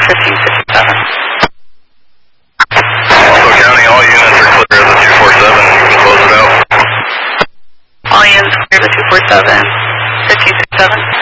1567. Wasco County, all units are clear of the 247. You can close it out. All units clear the 247, 1567.